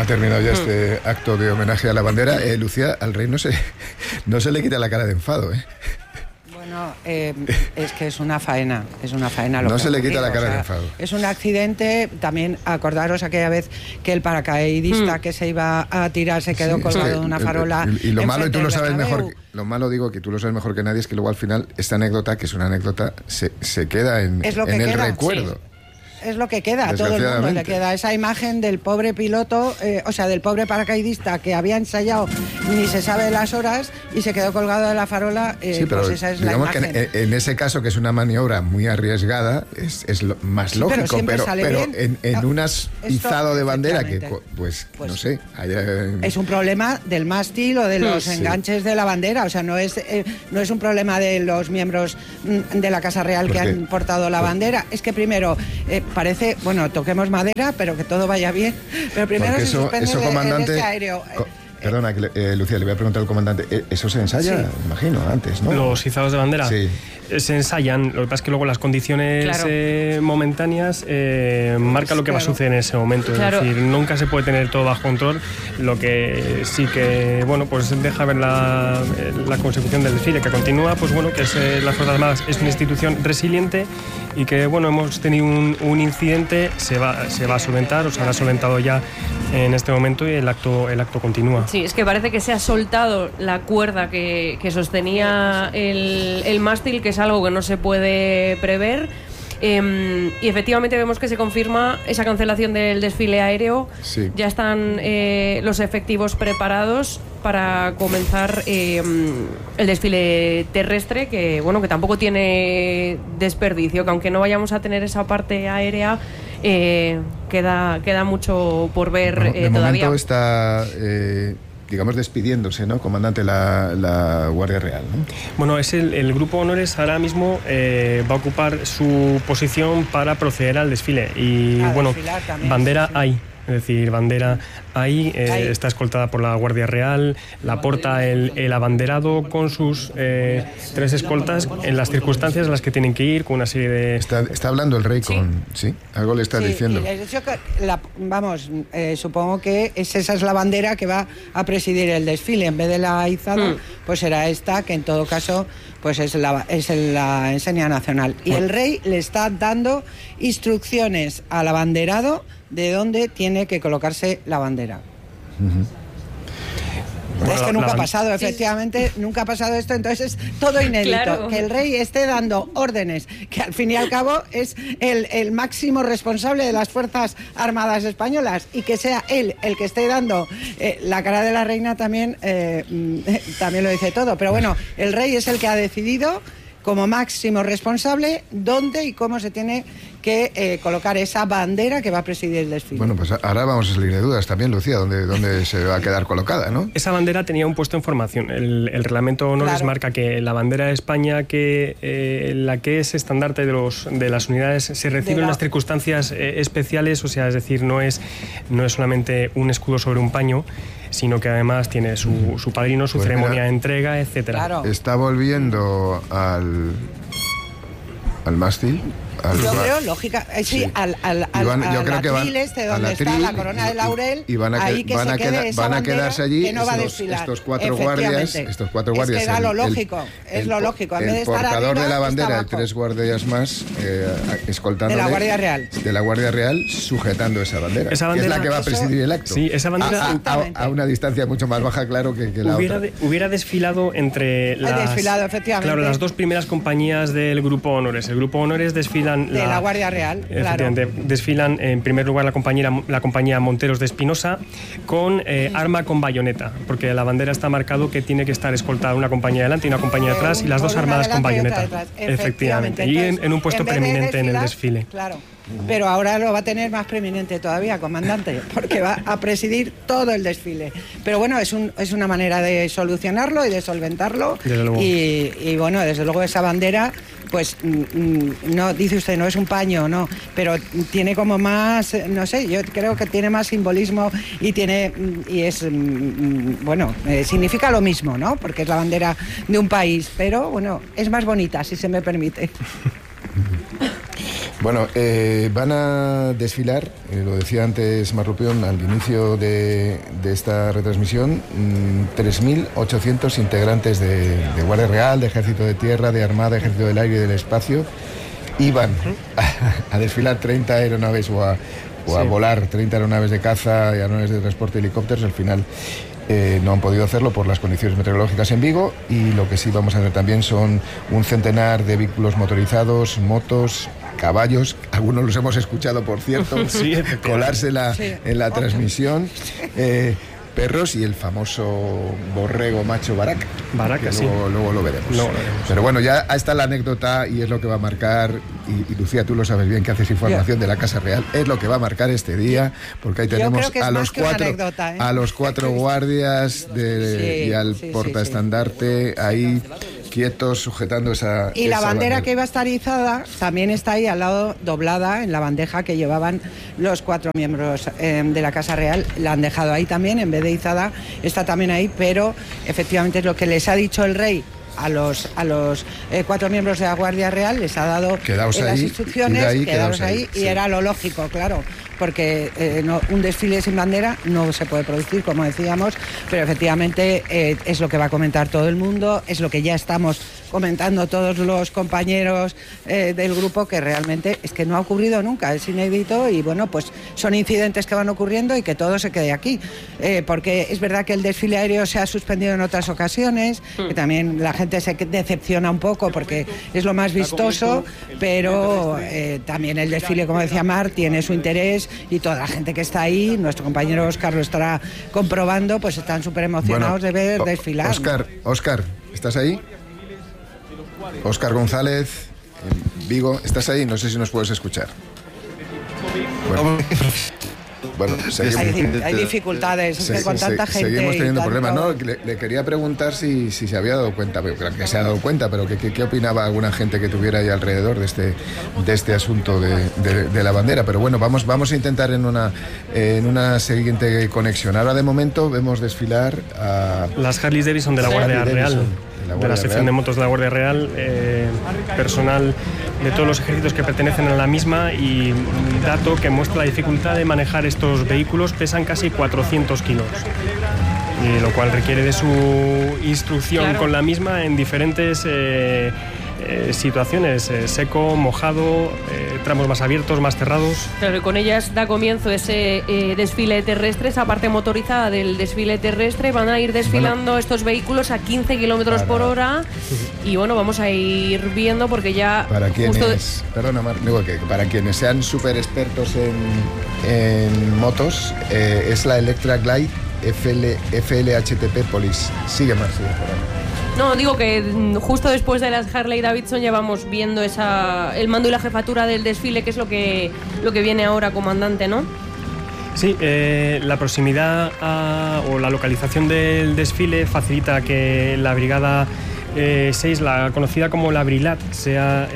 terminado ya este acto de homenaje a la bandera. Lucía, al rey no se le quita la cara de enfado, ¿eh? Bueno, es que es una faena lo no que se le quita ocurrido, la cara de enfado. Es un accidente. También acordaros aquella vez que el paracaidista que se iba a tirar se quedó colgado de una farola. Y lo malo, y tú lo sabes Bernabéu. mejor, lo malo digo que tú lo sabes mejor que nadie, es que luego al final esta anécdota, que es una anécdota, se queda en el recuerdo. Sí. Es lo que queda, a todo el mundo le queda esa imagen del pobre piloto, del pobre paracaidista que había ensayado ni se sabe las horas y se quedó colgado de la farola. Sí, pero pues esa es digamos la imagen. que en ese caso, que es una maniobra muy arriesgada, es lo más lógico, pero en un izado de bandera que, pues no sé. Es un problema del mástil o de los enganches de la bandera, o sea, no es un problema de los miembros de la Casa Real que han portado la bandera, es que primero... parece, toquemos madera, pero que todo vaya bien. Pero primero porque se suspende el desfile aéreo. Perdona, Lucía, le voy a preguntar al comandante. ¿Eso se ensaya? Me imagino, antes, ¿no? Los izados de bandera. Sí. Se ensayan, lo que pasa es que luego las condiciones momentáneas marcan lo que va a suceder en ese momento. Es decir, nunca se puede tener todo bajo control. Lo que sí que, pues deja ver la consecución del desfile, que continúa, que las Fuerzas Armadas es una institución resiliente y que, hemos tenido un incidente, se va a solventar, o se habrá solventado ya en este momento y el acto continúa. Sí, es que parece que se ha soltado la cuerda que sostenía el mástil, que es algo que no se puede prever. Y efectivamente vemos que se confirma esa cancelación del desfile aéreo. Sí. Ya están los efectivos preparados para comenzar el desfile terrestre, que tampoco tiene desperdicio, que aunque no vayamos a tener esa parte aérea, queda mucho por ver de todavía. Momento está digamos despidiéndose, ¿no, comandante, la Guardia Real, ¿no? Bueno, es el Grupo Honores ahora mismo va a ocupar su posición para proceder al desfile y también, bandera sí. hay. Es decir, bandera ahí está escoltada por la Guardia Real, la porta el abanderado con sus 3 escoltas en las circunstancias en las que tienen que ir, con una serie de... Está hablando el rey con... ¿Sí? Algo le está diciendo. Supongo que esa es la bandera que va a presidir el desfile. En vez de la izada, pues será esta, que en todo caso pues es la enseña nacional. Y el rey le está dando instrucciones al abanderado de dónde tiene que colocarse la bandera. Es que nunca ha pasado, efectivamente, nunca ha pasado esto, entonces es todo inédito. Claro. Que el rey esté dando órdenes, que al fin y al cabo es el máximo responsable de las Fuerzas Armadas Españolas, y que sea él el que esté dando la cara de la reina también lo dice todo. Pero bueno, el rey es el que ha decidido como máximo responsable dónde y cómo se tiene que colocar esa bandera que va a presidir el desfile. Bueno, pues ahora vamos a salir de dudas también, Lucía, dónde se va a quedar colocada, ¿no? Esa bandera tenía un puesto en formación. El reglamento Honores marca que la bandera de España, la que es estandarte de las unidades, se recibe en las circunstancias especiales, o sea, es decir, no es solamente un escudo sobre un paño, sino que además tiene su padrino, su ceremonia de entrega, etcétera. Claro. Está volviendo al mástil. Yo creo, lógica, al atril este donde está la corona de laurel, y van a quedarse allí que no va a desfilar. Estos cuatro guardias. Es que era lo lógico, lo lógico. En vez de estar portador arriba, de la bandera y 3 guardias más escoltándole. De la Guardia Real. De la Guardia Real, sujetando esa bandera. Esa bandera, que es la que va a presidir el acto. Sí, esa bandera a una distancia mucho más baja, claro, que la otra. Hubiera desfilado entre las 2 primeras compañías del Grupo Honores. El Grupo Honores desfilan de la Guardia Real, claro. Desfilan en primer lugar la compañía Monteros de Espinosa con arma con bayoneta, porque la bandera está marcado que tiene que estar escoltada una compañía delante y una compañía atrás, y las 2 armadas con bayoneta. Efectivamente. Entonces, y en un puesto preeminente en el desfile. Claro. Pero ahora lo va a tener más preeminente todavía, comandante, porque va a presidir todo el desfile. Pero bueno, es una manera de solucionarlo y de solventarlo. Desde luego. Y bueno, desde luego esa bandera, pues no, dice usted, no es un paño, no, pero tiene como más, no sé, yo creo que tiene más simbolismo significa lo mismo, ¿no? Porque es la bandera de un país, pero bueno, es más bonita, si se me permite. Bueno, van a desfilar, lo decía antes Marrupión, al inicio de esta retransmisión, 3.800 integrantes de Guardia Real, de Ejército de Tierra, de Armada, Ejército del Aire y del Espacio. Iban a desfilar 30 aeronaves o a volar 30 aeronaves de caza y aeronaves de transporte y helicópteros. Al final no han podido hacerlo por las condiciones meteorológicas en Vigo, y lo que sí vamos a ver también son un centenar de vehículos motorizados, motos, caballos, algunos los hemos escuchado, por cierto, sí, colarse en la transmisión, perros y el famoso borrego macho Baraka. Baraka, sí. Luego lo veremos. Pero bueno, ya está la anécdota y es lo que va a marcar, y Lucía, tú lo sabes bien que haces información de la Casa Real, es lo que va a marcar este día, porque ahí tenemos a los cuatro guardias y al portaestandarte ahí quietos sujetando esa y la bandera que iba a estar izada también está ahí al lado, doblada en la bandeja que llevaban los 4 miembros de la Casa Real. La han dejado ahí también, en vez de izada está también ahí, pero efectivamente es lo que les ha dicho el rey a los 4 miembros de la Guardia Real, les ha dado las instrucciones, quedaos ahí, y era lo lógico, claro, porque un desfile sin bandera no se puede producir, como decíamos, pero efectivamente es lo que va a comentar todo el mundo, es lo que ya estamos comentando todos los compañeros del grupo, que realmente es que no ha ocurrido nunca, es inédito, y bueno, pues son incidentes que van ocurriendo y que todo se quede aquí, porque es verdad que el desfile aéreo se ha suspendido en otras ocasiones, que también la gente se decepciona un poco porque es lo más vistoso, pero también el desfile, como decía Mar, tiene su interés, y toda la gente que está ahí, nuestro compañero Óscar lo estará comprobando, pues están súper emocionados de ver desfilar. Óscar, ¿estás ahí? Óscar González, en Vigo, ¿estás ahí? No sé si nos puedes escuchar. Bueno, hay dificultades con tanta gente. Seguimos teniendo problemas. No, le quería preguntar si se había dado cuenta, pero claro que se ha dado cuenta, pero ¿qué opinaba alguna gente que tuviera ahí alrededor de este asunto de la bandera? Pero bueno, vamos a intentar en una siguiente conexión. Ahora de momento vemos desfilar a las Harley Davidson de la Guardia Real. De la sección de motos de la Guardia Real, personal de todos los ejércitos que pertenecen a la misma, y un dato que muestra la dificultad de manejar estos vehículos: pesan casi 400 kilos, y lo cual requiere de su instrucción con la misma en diferentes situaciones, seco, mojado, tramos más abiertos, más cerrados. Claro, y con ellas da comienzo ese desfile terrestre, esa parte motorizada del desfile terrestre. Van a ir desfilando estos vehículos a 15 kilómetros por hora, y bueno, vamos a ir viendo, porque ya para quienes, para quienes sean súper expertos en motos, es la Electra Glide FLHTP Police. Sigue más, por ahí. No, digo que justo después de las Harley Davidson ya vamos viendo el mando y la jefatura del desfile, que es lo que viene ahora, comandante, ¿no? Sí, la proximidad o la localización del desfile facilita que la Brigada 6, la conocida como la Brilat, sea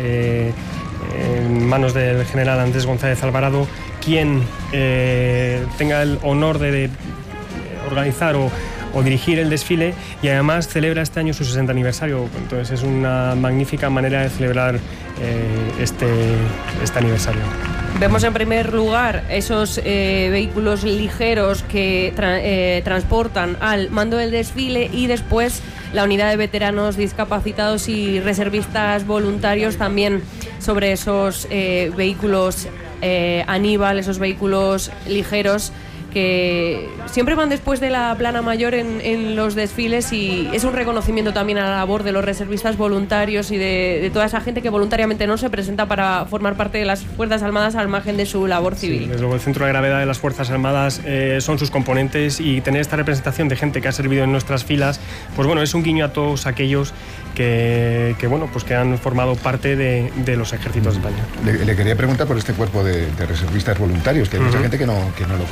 en manos del general Andrés González Alvarado quien tenga el honor de organizar o dirigir el desfile, y además celebra este año su 60 aniversario. Entonces es una magnífica manera de celebrar este aniversario. Vemos en primer lugar esos vehículos ligeros que transportan al mando del desfile, y después la unidad de veteranos, discapacitados y reservistas voluntarios también sobre esos vehículos Aníbal, esos vehículos ligeros que siempre van después de la plana mayor en los desfiles, y es un reconocimiento también a la labor de los reservistas voluntarios y de toda esa gente que voluntariamente no se presenta para formar parte de las Fuerzas Armadas al margen de su labor civil. Sí, desde luego el centro de gravedad de las Fuerzas Armadas son sus componentes, y tener esta representación de gente que ha servido en nuestras filas, pues bueno, es un guiño a todos aquellos que han formado parte de los ejércitos de España. Le quería preguntar por este cuerpo de reservistas voluntarios, que hay mucha gente que no lo conoce.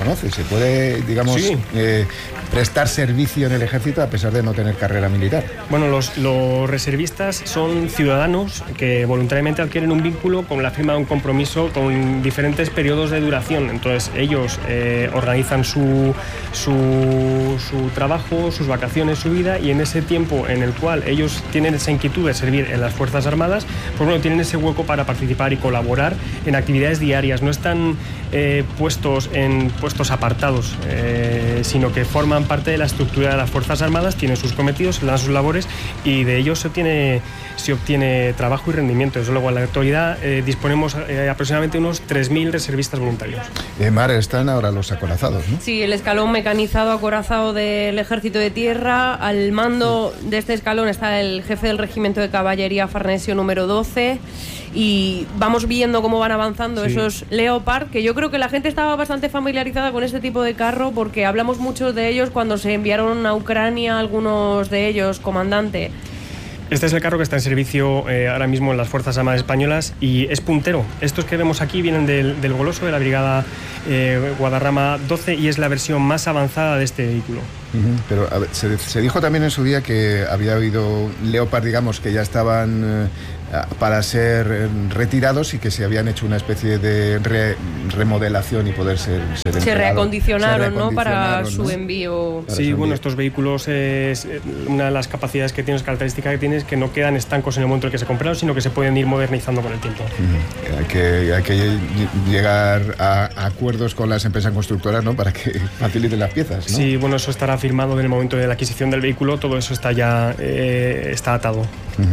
puede, digamos, prestar servicio en el ejército a pesar de no tener carrera militar. Bueno, los reservistas son ciudadanos que voluntariamente adquieren un vínculo con la firma de un compromiso con diferentes periodos de duración. Entonces ellos organizan su trabajo, sus vacaciones, su vida, y en ese tiempo en el cual ellos tienen esa inquietud de servir en las Fuerzas Armadas, pues bueno, tienen ese hueco para participar y colaborar en actividades diarias. No están puestos en puestos apartados, sino que forman parte de la estructura de las Fuerzas Armadas, tienen sus cometidos, se dan sus labores y de ellos se obtiene trabajo y rendimiento. Desde luego, en la actualidad disponemos aproximadamente unos 3.000 reservistas voluntarios. Mar, están ahora los acorazados, ¿no? Sí, el escalón mecanizado acorazado del Ejército de Tierra. Al mando de este escalón está el jefe del Regimiento de Caballería Farnesio número 12 y vamos viendo cómo van avanzando esos Leopard, que yo creo que la gente estaba bastante familiarizada con este tipo de carro porque hablamos mucho de ellos cuando se enviaron a Ucrania, algunos de ellos, comandante. Este es el carro que está en servicio ahora mismo en las Fuerzas Armadas Españolas y es puntero. Estos que vemos aquí vienen del Goloso, de la Brigada Guadarrama 12, y es la versión más avanzada de este vehículo. Pero a ver, se dijo también en su día que había habido Leopard, digamos, que ya estaban para ser retirados y que se habían hecho una especie de remodelación y poder ser se reacondicionaron, ¿no? Para su envío. Sí, bueno, estos vehículos, una de las capacidades que tienen, las características que tienen, es que no quedan estancos en el momento en que se compraron, sino que se pueden ir modernizando con el tiempo. Hay que llegar a acuerdos con las empresas constructoras, ¿no? Para que faciliten las piezas, ¿no? Sí, bueno, eso estará firmado en el momento de la adquisición del vehículo, todo eso está ya está atado.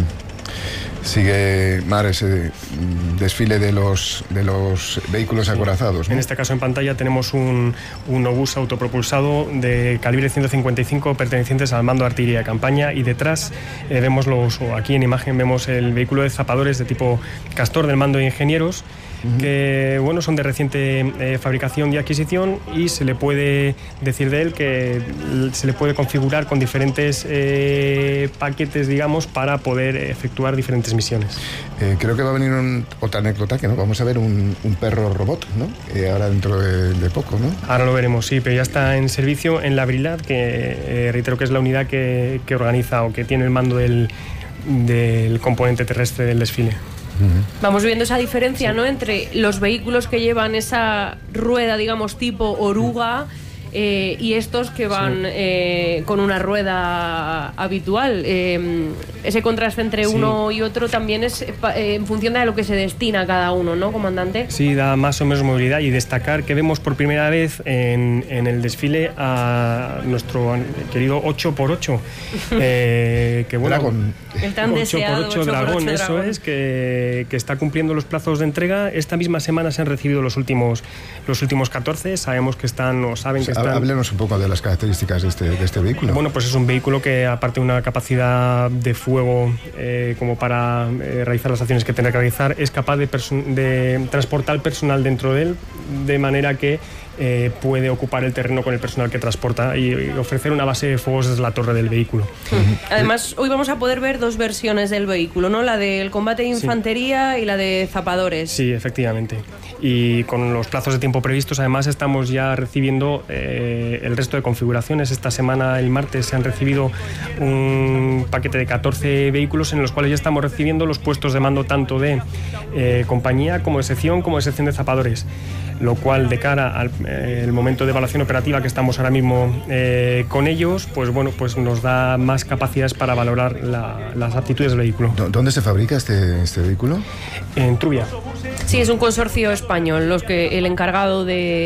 Sigue, Mar, ese desfile de los vehículos acorazados, ¿no? En este caso, en pantalla tenemos un obús autopropulsado de calibre 155 pertenecientes al mando de artillería de campaña, y detrás aquí en imagen vemos el vehículo de zapadores de tipo Castor del mando de ingenieros, que bueno, son de reciente fabricación y adquisición, y se le puede decir de él que se le puede configurar con diferentes paquetes, digamos, para poder efectuar diferentes misiones. Creo que va a venir otra anécdota, que no vamos a ver un perro robot, ¿no? Ahora dentro de poco, ¿no? Ahora lo veremos, sí, pero ya está en servicio en la Brilat, que reitero que es la unidad que organiza o que tiene el mando del componente terrestre del desfile. Vamos viendo esa diferencia, ¿no?, entre los vehículos que llevan esa rueda, digamos, tipo oruga, y estos que van con una rueda habitual. Ese contraste entre uno y otro también es en función de a lo que se destina cada uno, ¿no, comandante? Sí, da más o menos movilidad, y destacar que vemos por primera vez en el desfile a nuestro querido 8x8, que bueno, Dragón. El tan 8x8 deseado 8x8 Dragón, eso es, que está cumpliendo los plazos de entrega. Esta misma semana se han recibido los últimos 14, sabemos que están, o saben que están... Háblenos un poco de las características de este vehículo. Bueno, pues es un vehículo que, aparte de una capacidad de fuego como para realizar las acciones que tendrá que realizar, es capaz de transportar personal dentro de él, de manera que puede ocupar el terreno con el personal que transporta y ofrecer una base de fuegos desde la torre del vehículo. Además, hoy vamos a poder ver dos versiones del vehículo, ¿no? La del combate de infantería y la de zapadores. Sí, efectivamente. Y con los plazos de tiempo previstos, además, estamos ya recibiendo el resto de configuraciones. Esta semana, el martes, se han recibido un paquete de 14 vehículos en los cuales ya estamos recibiendo los puestos de mando tanto de compañía como de sección de zapadores, lo cual, de cara al el momento de evaluación operativa que estamos ahora mismo con ellos, pues bueno, pues nos da más capacidades para valorar las aptitudes del vehículo. ¿Dónde se fabrica este vehículo? En Trubia. Sí, es un consorcio español el encargado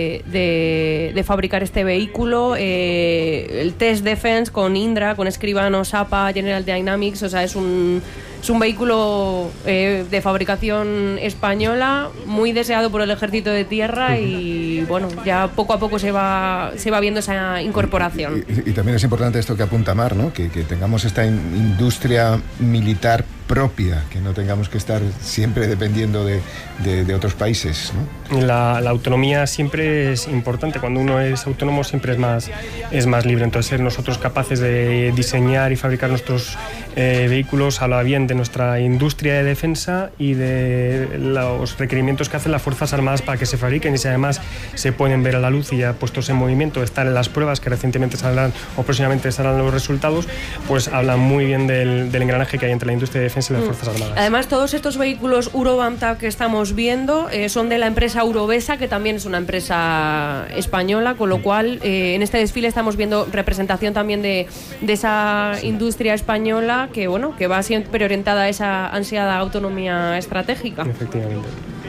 de fabricar este vehículo. El Test Defense con Indra, con Escribano, Sapa, General Dynamics, o sea, es un vehículo de fabricación española, muy deseado por el Ejército de Tierra, y bueno, ya poco a poco se va viendo esa incorporación. Y también es importante esto que apunta Mar, ¿no? Que tengamos esta industria militar propia, que no tengamos que estar siempre dependiendo de otros países, ¿no? La autonomía siempre es importante. Cuando uno es autónomo siempre es más libre. Entonces, ser nosotros capaces de diseñar y fabricar nuestros vehículos habla bien de nuestra industria de defensa y de los requerimientos que hacen las Fuerzas Armadas para que se fabriquen, y si además se pueden ver a la luz y ya puestos en movimiento, estar en las pruebas que recientemente saldrán o próximamente saldrán los resultados, pues hablan muy bien del engranaje que hay entre la industria de defensa y las Fuerzas Armadas. Además, todos estos vehículos Eurobamtab que estamos viendo son de la empresa Eurovesa, que también es una empresa española, con lo cual en este desfile estamos viendo representación también de esa industria española que va siempre orientada a esa ansiada autonomía estratégica. Efectivamente.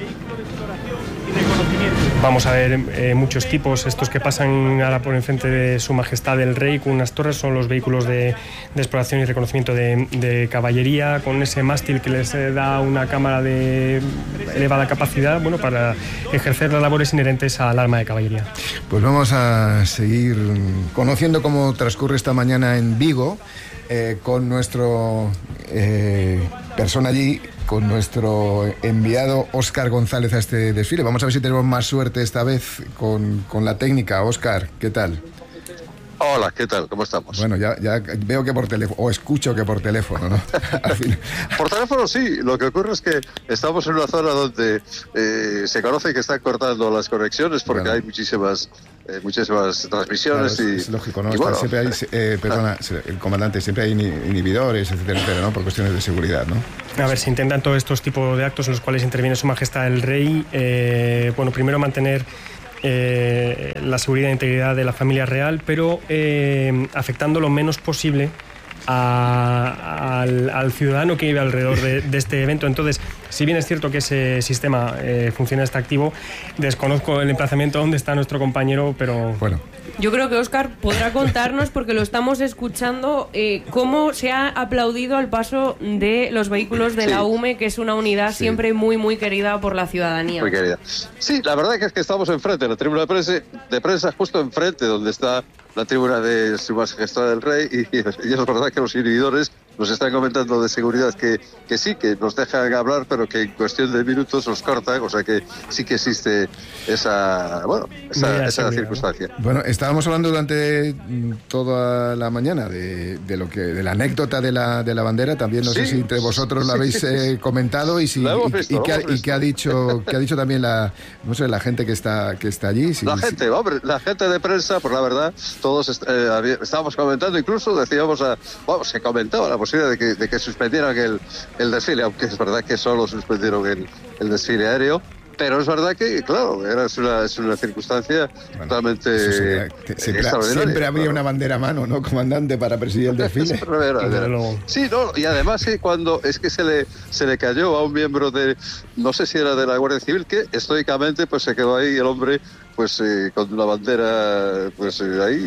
Vamos a ver muchos tipos, estos que pasan ahora por enfrente de Su Majestad el Rey con unas torres, son los vehículos de exploración y reconocimiento de caballería, con ese mástil que les da una cámara de elevada capacidad, para ejercer las labores inherentes al arma de caballería. Pues vamos a seguir conociendo cómo transcurre esta mañana en Vigo, con nuestro persona allí, con nuestro enviado Óscar González a este desfile. Vamos a ver si tenemos más suerte esta vez con la técnica. Óscar, ¿qué tal? Hola, ¿qué tal? ¿Cómo estamos? Bueno, ya veo que por teléfono, o escucho que por teléfono, ¿no? Al fin. Por teléfono sí, lo que ocurre es que estamos en una zona donde se conoce que están cortando las conexiones porque hay muchísimas transmisiones. Claro, es lógico, ¿no? Siempre hay, perdona, el comandante, siempre hay inhibidores, etcétera, ¿no? Por cuestiones de seguridad, ¿no? A ver, se intentan todos estos tipos de actos en los cuales interviene Su Majestad el Rey. Primero mantener la seguridad e integridad de la familia real, pero afectando lo menos posible al ciudadano que vive alrededor de este evento. Entonces, si bien es cierto que ese sistema funciona, está activo, desconozco el emplazamiento donde está nuestro compañero, pero... Bueno. Yo creo que Óscar podrá contarnos, porque lo estamos escuchando, cómo se ha aplaudido al paso de los vehículos de la UME, que es una unidad siempre muy, muy querida por la ciudadanía. Muy querida. Sí, la verdad es que estamos enfrente, en la tribuna de prensa, justo enfrente donde está la tribuna de Su Majestad el Rey, y es verdad que los inhibidores nos están comentando de seguridad que sí, que nos dejan hablar, pero que en cuestión de minutos nos cortan, o sea que sí que existe esa circunstancia. Bueno, estábamos hablando durante toda la mañana de la anécdota de la bandera. También no sé si entre vosotros la habéis comentado y qué ha dicho también la gente que está allí. La gente de prensa, por la verdad, todos estábamos comentando, incluso decíamos se comentaba la posibilidad de que suspendieran el desfile, aunque es verdad que solo suspendieron el desfile aéreo. Pero es verdad que, claro, es una circunstancia totalmente extraordinaria. Siempre habría una bandera a mano, ¿no, comandante, para presidir el desfile? Sí, no, y además cuando es que se le cayó a un miembro no sé si era de la Guardia Civil, que estoicamente pues se quedó ahí el hombre con la bandera ahí,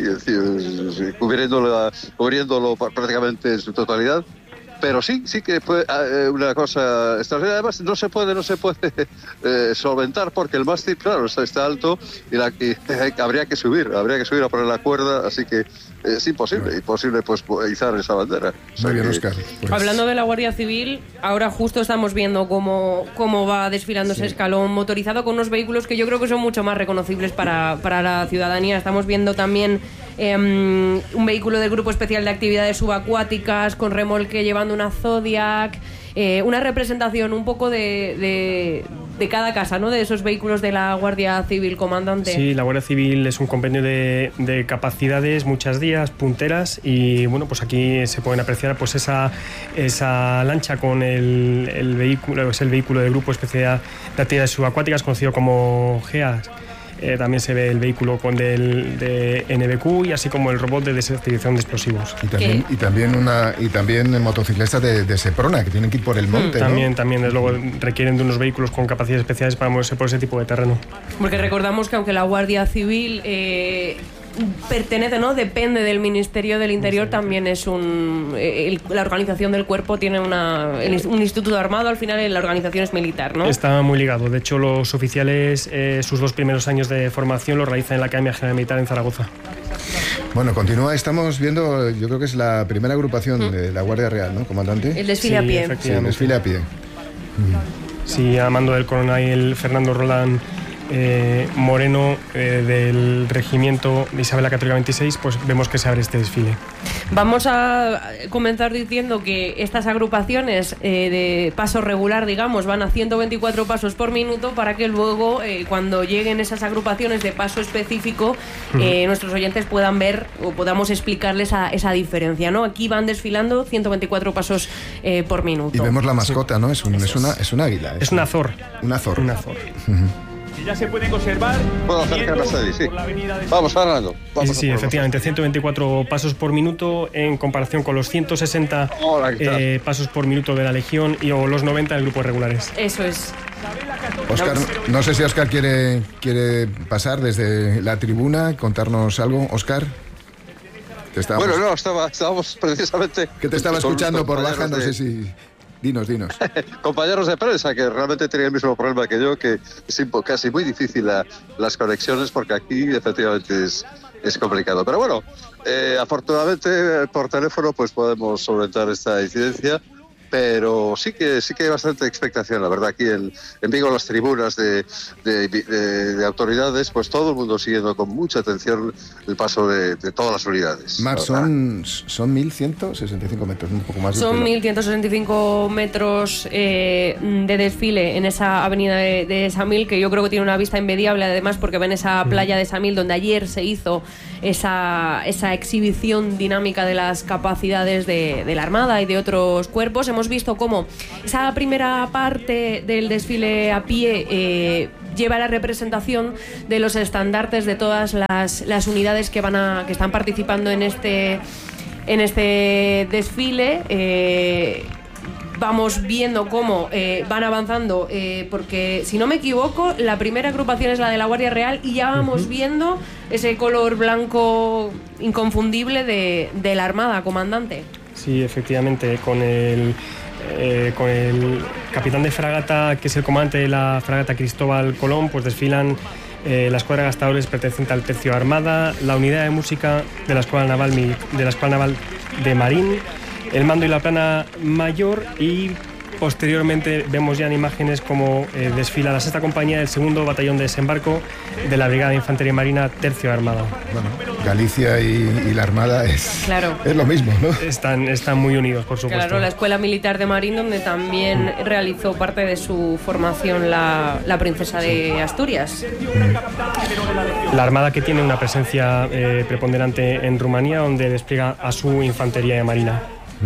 cubriéndolo prácticamente en su totalidad. Pero sí que fue una cosa extraordinaria. Además, no se puede solventar porque el mástil, claro, está alto y habría que subir a poner la cuerda, así que es imposible izar esa bandera. Muy bien, Óscar. Hablando de la Guardia Civil, ahora justo estamos viendo cómo va desfilando ese escalón motorizado con unos vehículos que yo creo que son mucho más reconocibles para la ciudadanía. Estamos viendo también un vehículo del Grupo Especial de Actividades Subacuáticas con remolque llevando una Zodiac, una representación un poco de cada casa, ¿no? De esos vehículos de la Guardia Civil, comandante. Sí, la Guardia Civil es un compendio de capacidades, muchas días, punteras, y pues aquí se pueden apreciar esa lancha con el vehículo, es el vehículo del Grupo Especial de Actividades Subacuáticas, conocido como GEAS. También se ve el vehículo de NBQ y así como el robot de desactivación de explosivos. Y también motociclistas de Seprona, que tienen que ir por el monte, También, desde luego, requieren de unos vehículos con capacidades especiales para moverse por ese tipo de terreno. Porque recordamos que aunque la Guardia Civil pertenece, ¿no? Depende del Ministerio del Interior, también es la organización del cuerpo tiene un instituto armado, al final la organización es militar, ¿no? Está muy ligado. De hecho, los oficiales sus 2 primeros años de formación lo realizan en la Academia General Militar en Zaragoza. Bueno, continúa, estamos viendo, yo creo que es la primera agrupación de la Guardia Real, ¿no, comandante? El desfile a pie. Sí, el desfile a pie. Sí, a mando del coronel Fernando Roland Moreno, del regimiento de Isabel la Católica 26, pues vemos que se abre este desfile. Vamos a comenzar diciendo que estas agrupaciones de paso regular, digamos, van a 124 pasos por minuto para que luego, cuando lleguen esas agrupaciones de paso específico, nuestros oyentes puedan ver o podamos explicarles esa diferencia, ¿no? Aquí van desfilando 124 pasos por minuto. Y vemos la mascota, ¿no? Es un águila. Es un azor. Un azor. Un azor. Ya se pueden observar. Puedo acercarnos ahí, sí. Vamos, Fernando. Sí, efectivamente, 124 pasos por minuto en comparación con los 160 pasos por minuto de la Legión o los 90 del grupo de regulares. Eso es. Óscar, no sé si Óscar quiere pasar desde la tribuna y contarnos algo. Óscar. Bueno, no, estábamos precisamente... Que te estaba escuchando por baja, no sé si... Dinos. Compañeros de prensa que realmente tienen el mismo problema que yo, que es casi muy difícil las conexiones, porque aquí efectivamente es complicado. Pero bueno, afortunadamente por teléfono pues podemos solventar esta incidencia. Pero sí que hay bastante expectación, la verdad, aquí en Vigo, las tribunas de autoridades, pues todo el mundo siguiendo con mucha atención el paso de todas las unidades. Mar, son 1.165 metros, un poco más. Son 1.165 metros de desfile en esa avenida de Samil, que yo creo que tiene una vista envidiable, además, porque ven esa playa de Samil, donde ayer se hizo esa exhibición dinámica de las capacidades de la Armada y de otros cuerpos. Hemos visto cómo esa primera parte del desfile a pie lleva la representación de los estandartes de todas las unidades que están participando en este desfile. Vamos viendo cómo van avanzando, porque si no me equivoco, la primera agrupación es la de la Guardia Real y ya vamos viendo ese color blanco inconfundible de la Armada, comandante. Sí, efectivamente, con el capitán de fragata, que es el comandante de la fragata Cristóbal Colón, pues desfilan la escuadra de gastadores perteneciente al tercio Armada, la unidad de música de la Escuela Naval de Marín, el mando y la plana mayor, y posteriormente vemos ya en imágenes como desfila la sexta compañía del segundo batallón de desembarco de la Brigada de Infantería Marina tercio Armada. Bueno, Galicia y la Armada es lo mismo, ¿no? Están muy unidos, por supuesto. Claro, la Escuela Militar de Marín, donde también realizó parte de su formación la princesa de Asturias. La Armada, que tiene una presencia preponderante en Rumanía, donde despliega a su infantería de marina.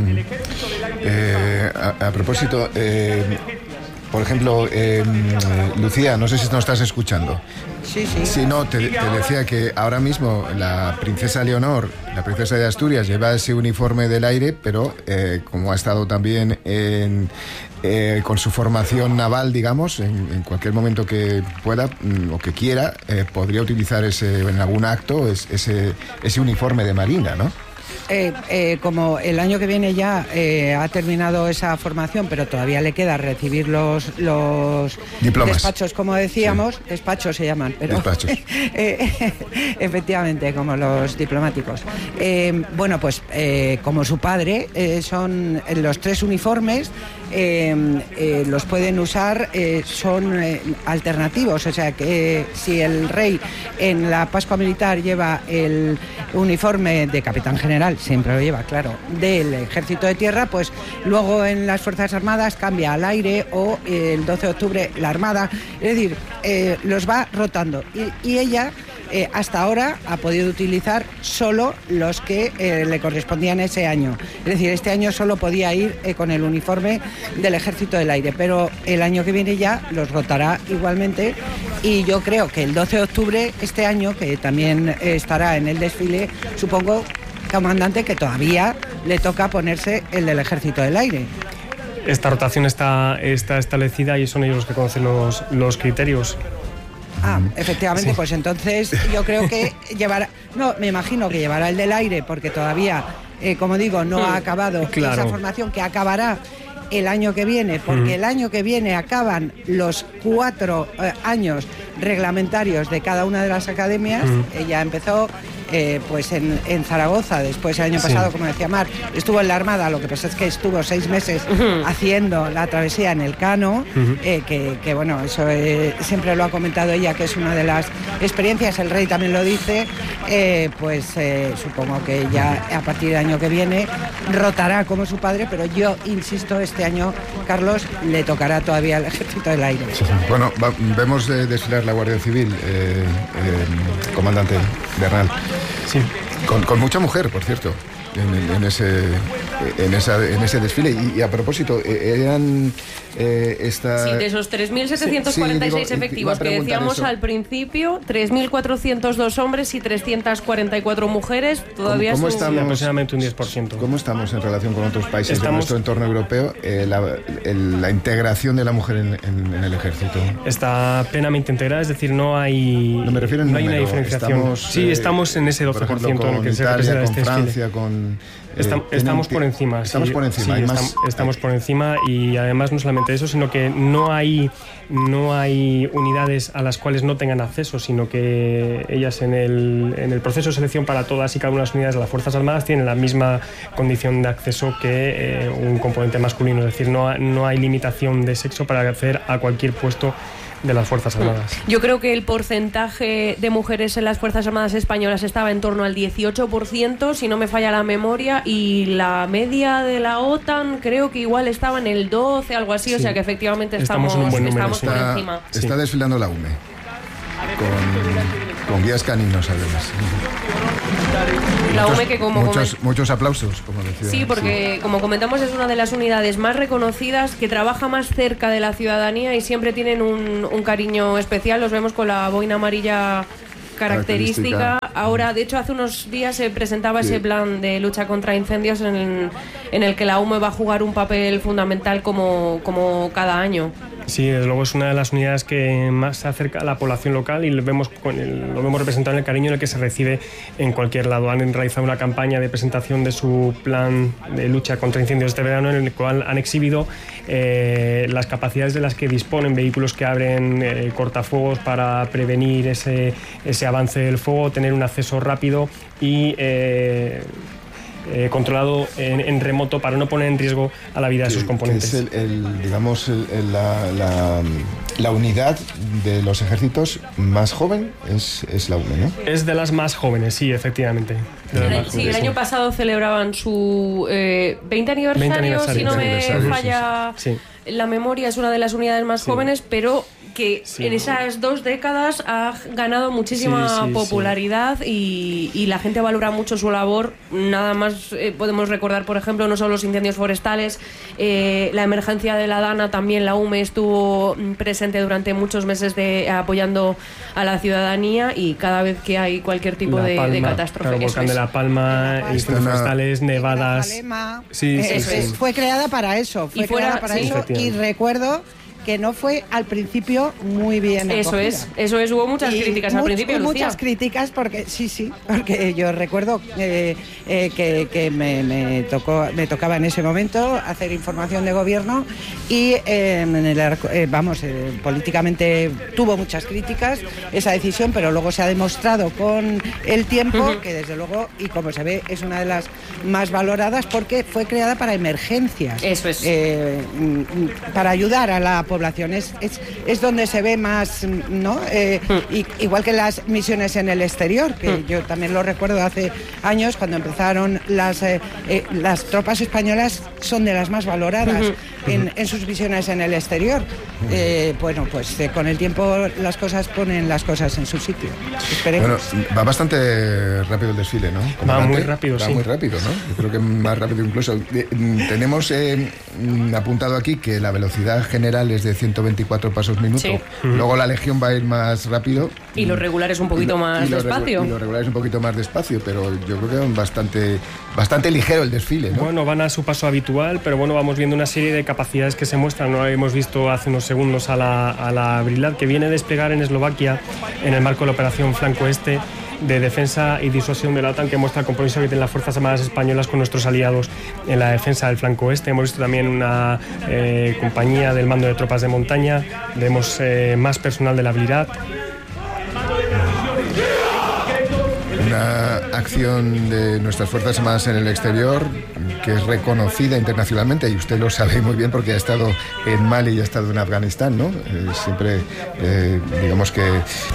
A propósito, por ejemplo, Lucía, no sé si nos estás escuchando. Sí. Sí, no, te decía que ahora mismo la princesa Leonor, la princesa de Asturias, lleva ese uniforme del aire, pero como ha estado también con su formación naval, digamos, en cualquier momento que pueda o que quiera, podría utilizar en algún acto ese uniforme de marina, ¿no? Como el año que viene ya ha terminado esa formación, pero todavía le queda recibir los diplomas. Despachos, como decíamos, sí. Despachos se llaman, pero despachos. Efectivamente, como los diplomáticos. Bueno, pues como su padre, son los tres uniformes, los pueden usar, son alternativos, o sea que si el rey en la Pascua Militar lleva el uniforme de capitán general, siempre lo lleva, claro, del Ejército de Tierra, pues luego en las Fuerzas Armadas cambia al aire, o el 12 de octubre la Armada, es decir, los va rotando y ella hasta ahora ha podido utilizar solo los que le correspondían ese año, es decir, este año solo podía ir con el uniforme del Ejército del Aire, pero el año que viene ya los rotará igualmente, y yo creo que el 12 de octubre este año, que también estará en el desfile, supongo, comandante, que todavía le toca ponerse el del Ejército del Aire. Esta rotación está establecida y son ellos los que conocen los criterios. Efectivamente, sí. Pues entonces yo creo que me imagino que llevará el del aire, porque todavía, como digo, no ha acabado esa formación, que acabará el año que viene, porque el año que viene acaban los 4 años reglamentarios de cada una de las academias. Ella empezó pues en Zaragoza, después el año pasado, como decía Mar, estuvo en la Armada, lo que pasa es que estuvo 6 meses haciendo la travesía en Elcano, que bueno, eso siempre lo ha comentado ella, que es una de las experiencias, el rey también lo dice, pues supongo que ya a partir del año que viene rotará como su padre, pero yo insisto, este año, Carlos, le tocará todavía al Ejército del Aire. Bueno, vemos desfilar la Guardia Civil, comandante Bernal. Sí. Con mucha mujer, por cierto, en ese desfile. Y a propósito, eran Sí, de esos 3.746 efectivos que decíamos eso al principio, 3.402 hombres y 344 mujeres, todavía ¿Cómo estamos, aproximadamente un 10%. ¿Cómo estamos en relación con otros países de nuestro entorno europeo? La integración de la mujer en el ejército. Está plenamente integrada, es decir, no hay, no me refiero en no hay número, una diferenciación. Estamos en ese 12% por ejemplo, en el que Italia, se representa este Francia, desfile. Estamos por encima. Estamos por encima. Sí, estamos por encima, y además no solamente eso, sino que no hay unidades a las cuales no tengan acceso, sino que ellas en el proceso de selección para todas y cada una de las unidades de las Fuerzas Armadas tienen la misma condición de acceso que un componente masculino, es decir, no hay limitación de sexo para acceder a cualquier puesto de las Fuerzas Armadas. Yo creo que el porcentaje de mujeres en las Fuerzas Armadas españolas estaba en torno al 18%, si no me falla la memoria, y la media de la OTAN creo que igual estaba en el 12%, algo así, sí. O sea que efectivamente estamos por encima. Está desfilando la UME, con guías caninos además. La UME que muchos aplausos, como decía. Sí, porque como comentamos es una de las unidades más reconocidas, que trabaja más cerca de la ciudadanía y siempre tienen un cariño especial. Los vemos con la boina amarilla característica. Ahora, de hecho, hace unos días se presentaba ese plan de lucha contra incendios en el que la UME va a jugar un papel fundamental como cada año. Sí, desde luego es una de las unidades que más se acerca a la población local, y lo vemos representado en el cariño en el que se recibe en cualquier lado. Han realizado una campaña de presentación de su plan de lucha contra incendios este verano, en el cual han exhibido las capacidades de las que disponen, vehículos que abren cortafuegos para prevenir ese avance del fuego, tener un acceso rápido y controlado en remoto para no poner en riesgo a la vida de sus componentes. Es la unidad de los ejércitos más joven, es la UME, ¿no? Es de las más jóvenes, sí, efectivamente. El año pasado celebraban su 20 aniversario, si no me falla la memoria, es una de las unidades más jóvenes, pero que en esas 2 décadas ha ganado muchísima popularidad y la gente valora mucho su labor. Nada más podemos recordar, por ejemplo, no solo los incendios forestales, la emergencia de la Dana, también la UME estuvo presente durante muchos meses apoyando a la ciudadanía, y cada vez que hay cualquier tipo de catástrofe. Claro, volcán de La Palma, incendios forestales, nevadas. Fue creada para eso, y recuerdo que no fue al principio muy bien acogida. Eso es, hubo muchas críticas al principio, Lucía. Muchas críticas, porque porque yo recuerdo que me tocaba en ese momento hacer información de gobierno, y políticamente tuvo muchas críticas esa decisión, pero luego se ha demostrado con el tiempo que desde luego, y como se ve, es una de las más valoradas, porque fue creada para emergencias. Eso es. Para ayudar a la población. Es donde se ve más, ¿no? Igual que las misiones en el exterior, que yo también lo recuerdo hace años, cuando empezaron las tropas españolas, son de las más valoradas en sus misiones en el exterior. Bueno, pues con el tiempo las cosas ponen las cosas en su sitio. Esperemos. Bueno, va bastante rápido el desfile, ¿no? Va muy rápido, Va muy rápido, ¿no? Yo creo que más rápido incluso. Tenemos apuntado aquí que la velocidad general es de 124 pasos minuto. Sí. Luego la Legión va a ir más rápido. Y los regulares un poquito más despacio. Y los regulares un poquito más despacio, pero yo creo que es bastante ligero el desfile, ¿no? Bueno, van a su paso habitual, pero bueno, vamos viendo una serie de capacidades que se muestran. No hemos visto hace unos segundos a la Brilad, que viene a desplegar en Eslovaquia en el marco de la operación Flanco Este de defensa y disuasión de la OTAN, que muestra el compromiso que tienen las Fuerzas Armadas españolas con nuestros aliados en la defensa del flanco este. Hemos visto también una compañía del mando de tropas de montaña, vemos más personal de la Brilad. una acción de nuestras Fuerzas Armadas en el exterior que es reconocida internacionalmente, y usted lo sabe muy bien porque ha estado en Mali y ha estado en Afganistán, ¿no? Siempre, digamos que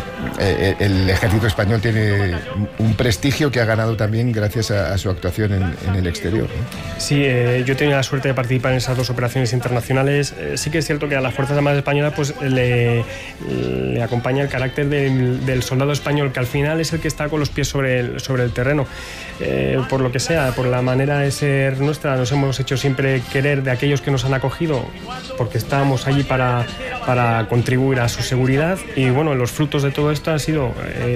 el ejército español tiene un prestigio que ha ganado también gracias a su actuación en el exterior, ¿no? Sí, yo he tenido la suerte de participar en esas dos operaciones internacionales. Sí que es cierto que a las Fuerzas Armadas españolas pues le acompaña el carácter del soldado español, que al final es el que está con los pies sobre el terreno. Por lo que sea, por la manera de ser nuestra, nos hemos hecho siempre querer de aquellos que nos han acogido, porque estábamos allí para contribuir a su seguridad. Y bueno, los frutos de todo esto han sido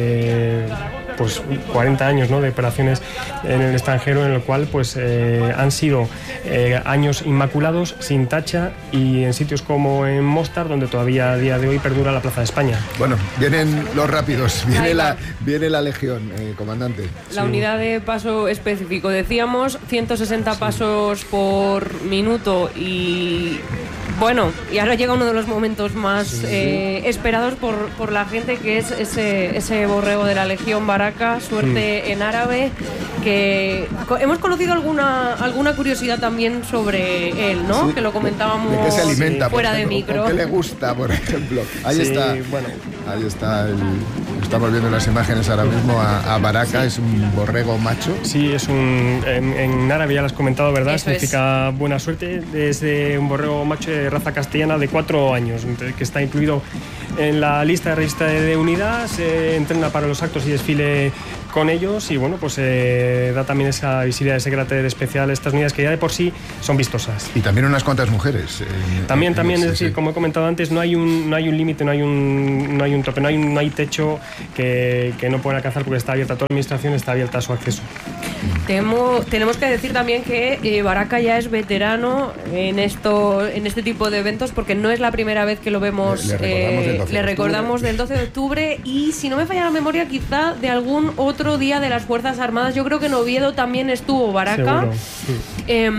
pues 40 años, ¿no?, de operaciones en el extranjero, en el cual pues han sido años inmaculados, sin tacha, y en sitios como en Mostar, donde todavía a día de hoy perdura la Plaza de España. Bueno, vienen los rápidos, viene la Legión, comandante. La unidad de paso específico, decíamos 160 pasos por minuto, y bueno, y ahora llega uno de los momentos más esperados por la gente, que es ese borrego de la Legión Baraka, suerte en árabe, que hemos conocido alguna curiosidad también sobre él, ¿no? Sí. Que lo comentábamos. ¿De qué se alimenta, fuera de micro? ¿Qué le gusta, por ejemplo? Ahí está. Bueno, ahí está. Estamos viendo las imágenes ahora mismo a Baraka. Es un borrego macho. Sí, es en árabe ya lo has comentado, ¿verdad? Eso significa buena suerte. Es un borrego macho de raza castellana de 4 años, que está incluido en la lista de registro de unidad. Se entrena para los actos y desfile con ellos, y bueno, pues da también esa visibilidad, ese carácter especial a estas unidades, que ya de por sí son vistosas. Y también unas cuantas mujeres. También, es decir, como he comentado antes, no hay un límite, no hay un tope, no hay techo que no puedan alcanzar, porque está abierta, toda la administración está abierta a su acceso. Tenemos que decir también que Baraka ya es veterano en este tipo de eventos, porque no es la primera vez que lo vemos. Le recordamos del 12 de octubre, y si no me falla la memoria, quizá de algún otro día de las Fuerzas Armadas. Yo creo que en Oviedo también estuvo Baraka. Sí.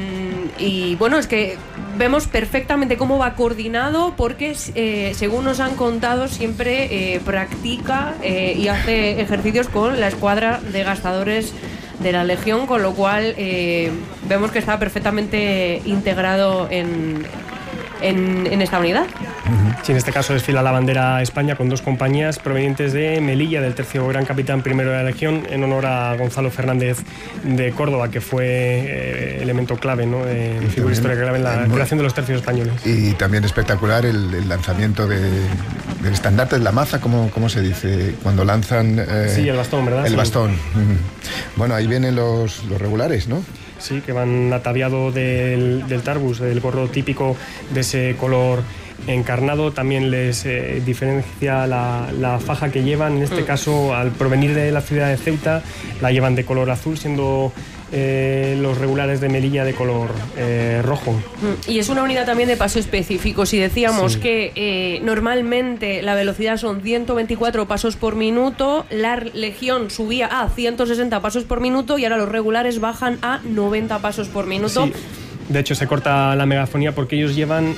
Y bueno, es que vemos perfectamente cómo va coordinado, porque según nos han contado, siempre practica y hace ejercicios con la escuadra de gastadores de la Legión, con lo cual vemos que está perfectamente integrado en esta unidad. Sí, en este caso desfila la bandera España con 2 compañías provenientes de Melilla, del tercio Gran Capitán Primero de la Legión, en honor a Gonzalo Fernández de Córdoba, que fue elemento clave, ¿no?, figura histórica clave en la creación de los tercios españoles. Y también espectacular el lanzamiento del estandarte de la maza, ¿cómo se dice? Cuando lanzan... sí, el bastón, ¿verdad? El bastón. Bueno, ahí vienen los regulares, ¿no? Sí, que van ataviado del tarbus, del gorro típico de ese color encarnado. También les diferencia la faja que llevan. En este caso, al provenir de la ciudad de Ceuta, la llevan de color azul, siendo los regulares de Melilla de color rojo. Y es una unidad también de paso específico. Si decíamos que normalmente la velocidad son 124 pasos por minuto, la Legión subía a 160 pasos por minuto, y ahora los regulares bajan a 90 pasos por minuto. Sí. De hecho, se corta la megafonía porque ellos llevan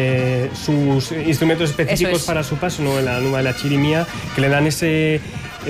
sus instrumentos específicos para su paso, ¿no? La nuba de la chirimía, que le dan ese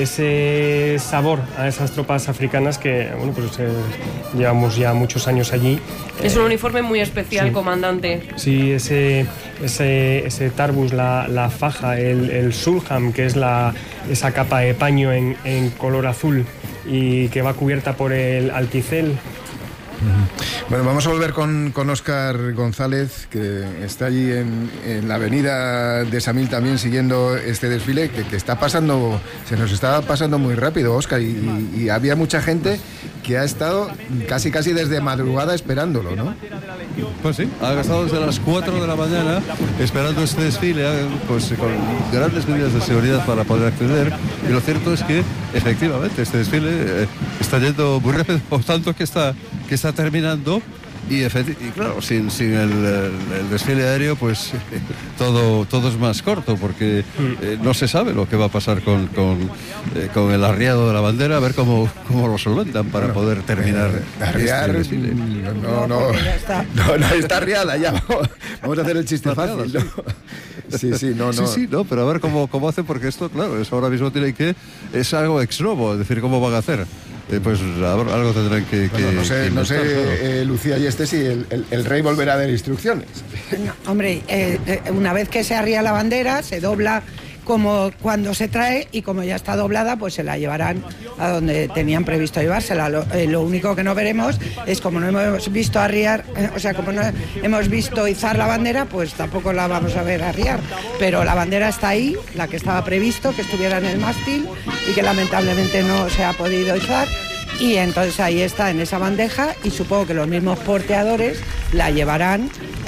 sabor a esas tropas africanas que, bueno, pues llevamos ya muchos años allí. Es un uniforme muy especial, sí, comandante. Sí, ese tarbus, la faja, el sulham, que es esa capa de paño en color azul y que va cubierta por el alticel. Bueno, vamos a volver con Óscar González, que está allí en la avenida de Samil también siguiendo este desfile, que está pasando, se nos está pasando muy rápido, Óscar, y había mucha gente que ha estado casi desde madrugada esperándolo, ¿no? Pues sí, ha estado desde las 4 de la mañana esperando este desfile, pues con grandes medidas de seguridad para poder acceder, y lo cierto es que efectivamente este desfile está yendo muy rápido, por tanto que está terminando, y claro, sin el desfile aéreo, pues todo es más corto, porque no se sabe lo que va a pasar con el arriado de la bandera, a ver cómo lo solventan para poder terminar este desfile. No está arriada ya. Vamos a hacer el chiste fácil, ¿no? Sí, no. Sí, pero a ver cómo hacen, porque esto, claro, eso ahora mismo es algo ex novo, es decir, ¿cómo van a hacer? Pues algo tendrán que no sé, Lucía y si el rey volverá a dar instrucciones. No, hombre, una vez que se arría la bandera, se dobla como cuando se trae, y como ya está doblada, pues se la llevarán a donde tenían previsto llevársela. Lo único que no veremos es, como no hemos visto arriar, como no hemos visto izar la bandera, pues tampoco la vamos a ver arriar. Pero la bandera está ahí, la que estaba previsto que estuviera en el mástil y que lamentablemente no se ha podido izar. Y entonces ahí está, en esa bandeja, y supongo que los mismos porteadores la llevarán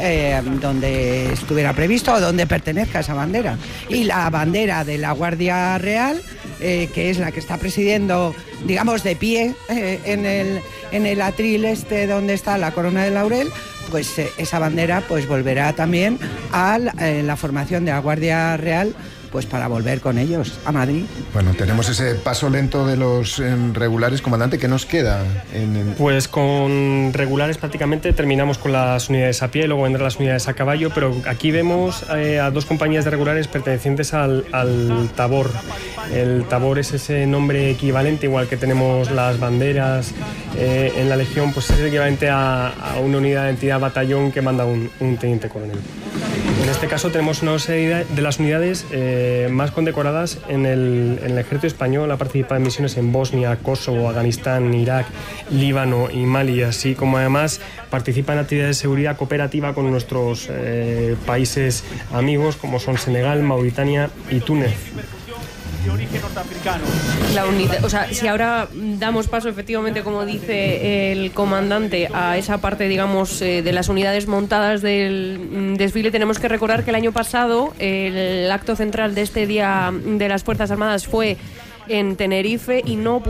donde estuviera previsto o donde pertenezca esa bandera. Y la bandera de la Guardia Real, que es la que está presidiendo, digamos, de pie en el atril donde está la corona de laurel, pues esa bandera pues volverá también a la formación de la Guardia Real, pues para volver con ellos a Madrid. Bueno, tenemos ese paso lento de los regulares, comandante. ¿Qué nos queda? Pues con regulares prácticamente terminamos con las unidades a pie, luego vendrán las unidades a caballo, pero aquí vemos a dos compañías de regulares pertenecientes al Tabor. El Tabor es ese nombre equivalente, igual que tenemos las banderas en la Legión, pues es equivalente a una unidad de entidad batallón que manda un teniente coronel. En este caso tenemos una serie de las unidades más condecoradas en el ejército español. Ha participado en misiones en Bosnia, Kosovo, Afganistán, Irak, Líbano y Mali, así como además participa en actividades de seguridad cooperativa con nuestros países amigos, como son Senegal, Mauritania y Túnez. De origen norteamericano. La unidad, si ahora damos paso, efectivamente, como dice el comandante, a esa parte, digamos, de las unidades montadas del desfile, tenemos que recordar que el año pasado el acto central de este Día de las Fuerzas Armadas fue en Tenerife y no